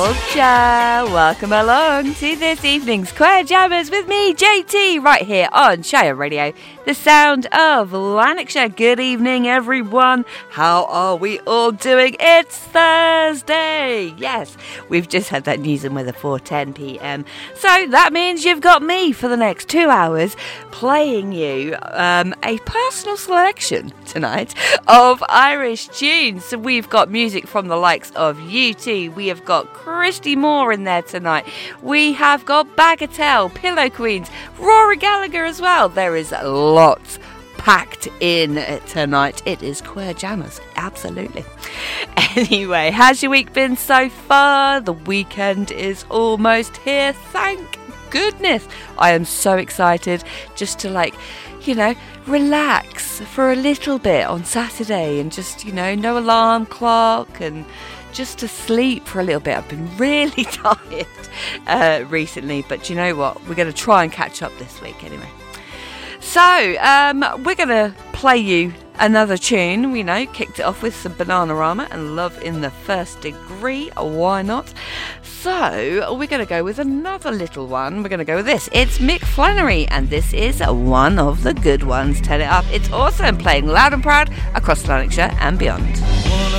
Ciao, welcome along to this evening's Queer Jammers with me, JT, right here on Shire Radio, the sound of Lanarkshire. Good evening, everyone. How are we all doing? It's Thursday. Yes, we've just had that news and weather for 10 p.m. So that means you've got me for the next 2 hours playing you a personal selection tonight of Irish tunes. So we've got music from the likes of U2. We have got Christy Moore in there tonight. We have got Bagatelle, Pillow Queens, Rory Gallagher as well. There is lots packed in tonight. It is Queer Jammers, absolutely. Anyway, how's your week been so far? The weekend is almost here, thank goodness. I am so excited just to relax for a little bit on Saturday and just, no alarm clock and just to sleep for a little bit. I've been really tired recently, but you know what? We're going to try and catch up this week anyway. So, we're going to play you another tune. Kicked it off with some Bananarama and Love in the First Degree. Why not? So, we're going to go with another little one. We're going to go with this. It's Mick Flannery, and this is one of the good ones. Turn it up. It's awesome. Playing loud and proud across Lanarkshire and beyond.